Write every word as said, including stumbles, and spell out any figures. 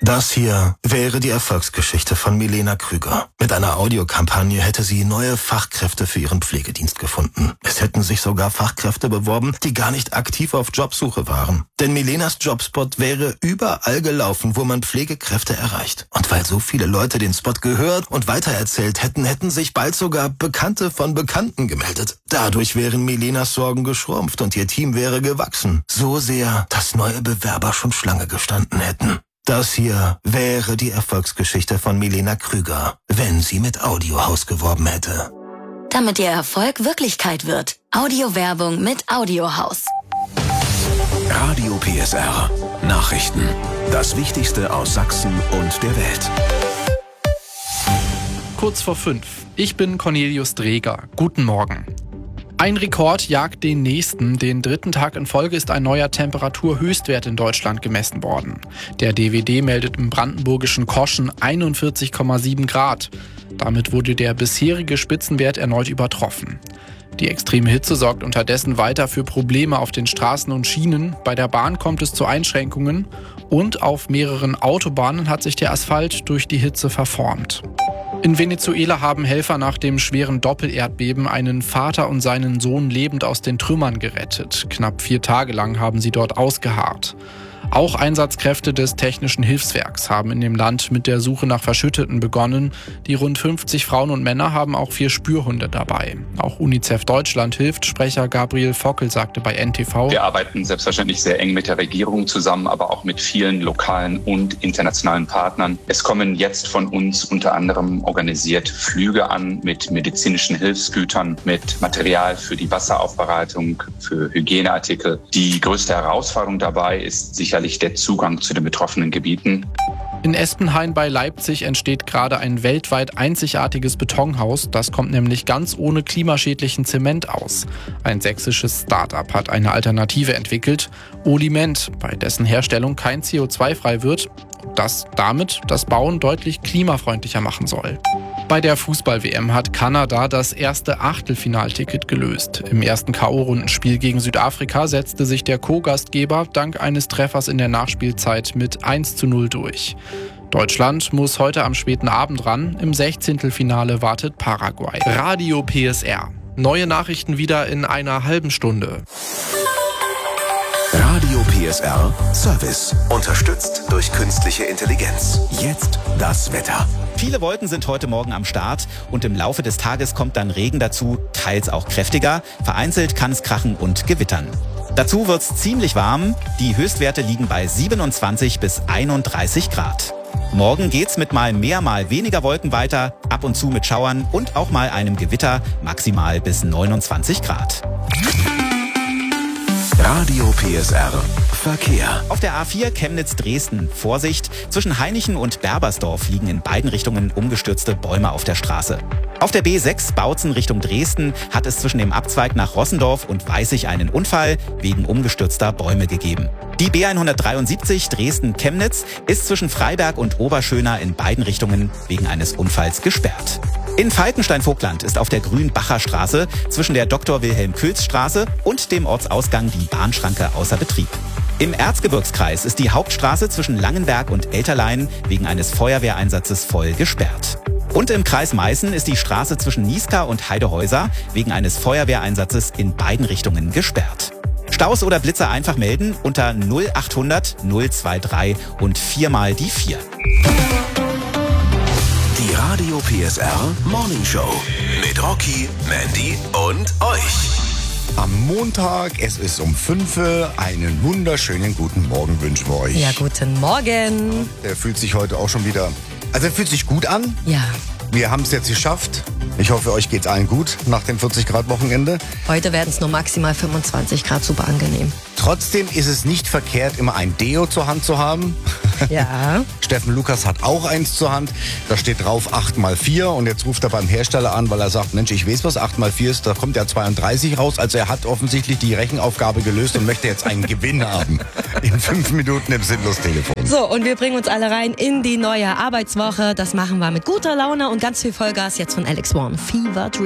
Das hier wäre die Erfolgsgeschichte von Milena Krüger. Mit einer Audiokampagne hätte sie neue Fachkräfte für ihren Pflegedienst gefunden. Es hätten sich sogar Fachkräfte beworben, die gar nicht aktiv auf Jobsuche waren. Denn Milenas Jobspot wäre überall gelaufen, wo man Pflegekräfte erreicht. Und weil so viele Leute den Spot gehört und weitererzählt hätten, hätten sich bald sogar Bekannte von Bekannten gemeldet. Dadurch wären Milenas Sorgen geschrumpft und ihr Team wäre gewachsen. So sehr, dass neue Bewerber schon Schlange gestanden hätten. Das hier wäre die Erfolgsgeschichte von Milena Krüger, wenn sie mit Audiohaus geworben hätte. Damit ihr Erfolg Wirklichkeit wird. Audiowerbung mit Audiohaus. Radio P S R. Nachrichten. Das Wichtigste aus Sachsen und der Welt. Kurz vor fünf. Ich bin Cornelius Dreger. Guten Morgen. Ein Rekord jagt den nächsten. Den dritten Tag in Folge ist ein neuer Temperaturhöchstwert in Deutschland gemessen worden. Der D W D meldet im brandenburgischen Koschen einundvierzig Komma sieben Grad. Damit wurde der bisherige Spitzenwert erneut übertroffen. Die extreme Hitze sorgt unterdessen weiter für Probleme auf den Straßen und Schienen. Bei der Bahn kommt es zu Einschränkungen und auf mehreren Autobahnen hat sich der Asphalt durch die Hitze verformt. In Venezuela haben Helfer nach dem schweren Doppelerdbeben einen Vater und seinen Sohn lebend aus den Trümmern gerettet. Knapp vier Tage lang haben sie dort ausgeharrt. Auch Einsatzkräfte des Technischen Hilfswerks haben in dem Land mit der Suche nach Verschütteten begonnen. Die rund fünfzig Frauen und Männer haben auch vier Spürhunde dabei. Auch UNICEF Deutschland hilft. Sprecher Gabriel Fockel sagte bei N T V: Wir arbeiten selbstverständlich sehr eng mit der Regierung zusammen, aber auch mit vielen lokalen und internationalen Partnern. Es kommen jetzt von uns unter anderem organisiert Flüge an mit medizinischen Hilfsgütern, mit Material für die Wasseraufbereitung, für Hygieneartikel. Die größte Herausforderung dabei ist sicherlich der Zugang zu den betroffenen Gebieten. In Espenhain bei Leipzig entsteht gerade ein weltweit einzigartiges Betonhaus. Das kommt nämlich ganz ohne klimaschädlichen Zement aus. Ein sächsisches Start-up hat eine Alternative entwickelt, Oliment, bei dessen Herstellung kein C O zwei frei wird, das damit das Bauen deutlich klimafreundlicher machen soll. Bei der Fußball-W M hat Kanada das erste Achtelfinalticket gelöst. Im ersten K O-Rundenspiel gegen Südafrika setzte sich der Co-Gastgeber dank eines Treffers in der Nachspielzeit mit eins zu null durch. Deutschland muss heute am späten Abend ran. Im Sechzehntelfinale wartet Paraguay. Radio P S R. Neue Nachrichten wieder in einer halben Stunde. Radio P S R Service. Unterstützt durch künstliche Intelligenz. Jetzt das Wetter. Viele Wolken sind heute Morgen am Start und im Laufe des Tages kommt dann Regen dazu, teils auch kräftiger. Vereinzelt kann es krachen und gewittern. Dazu wird's ziemlich warm. Die Höchstwerte liegen bei siebenundzwanzig bis einunddreißig Grad. Morgen geht's mit mal mehr, mal weniger Wolken weiter, ab und zu mit Schauern und auch mal einem Gewitter, maximal bis neunundzwanzig Grad. Radio P S R Verkehr. Auf der A vier Chemnitz-Dresden. Vorsicht, zwischen Hainichen und Berbersdorf liegen in beiden Richtungen umgestürzte Bäume auf der Straße. Auf der B sechs Bautzen Richtung Dresden hat es zwischen dem Abzweig nach Rossendorf und Weißig einen Unfall wegen umgestürzter Bäume gegeben. Die B hundertdreiundsiebzig Dresden-Chemnitz ist zwischen Freiberg und Oberschöner in beiden Richtungen wegen eines Unfalls gesperrt. In Falkenstein-Vogtland ist auf der Grünbacher Straße zwischen der Doktor-Wilhelm-Külz-Straße und dem Ortsausgang die Bahnschranke außer Betrieb. Im Erzgebirgskreis ist die Hauptstraße zwischen Langenberg und Elterlein wegen eines Feuerwehreinsatzes voll gesperrt. Und im Kreis Meißen ist die Straße zwischen Nieská und Heidehäuser wegen eines Feuerwehreinsatzes in beiden Richtungen gesperrt. Staus oder Blitzer einfach melden unter null achthundert null drei drei und viermal die vier. Die Radio P S R Morning Show mit Rocky, Mandy und euch. Am Montag, es ist um fünf Uhr, einen wunderschönen guten Morgen wünschen wir euch. Ja, guten Morgen. Der fühlt sich heute auch schon wieder, also er fühlt sich gut an. Ja. Wir haben es jetzt geschafft. Ich hoffe, euch geht's allen gut nach dem vierzig Grad Wochenende. Heute werden es nur maximal fünfundzwanzig Grad, super angenehm. Trotzdem ist es nicht verkehrt, immer ein Deo zur Hand zu haben. Ja. Steffen Lukas hat auch eins zur Hand. Da steht drauf acht mal vier und jetzt ruft er beim Hersteller an, weil er sagt, Mensch, ich weiß, was acht mal vier ist. Da kommt ja zweiunddreißig raus. Also er hat offensichtlich die Rechenaufgabe gelöst und möchte jetzt einen Gewinn haben. In fünf Minuten im Sinnlos-Telefon. So, und wir bringen uns alle rein in die neue Arbeitswoche. Das machen wir mit guter Laune und ganz viel Vollgas jetzt von Alex One. Fever Dream.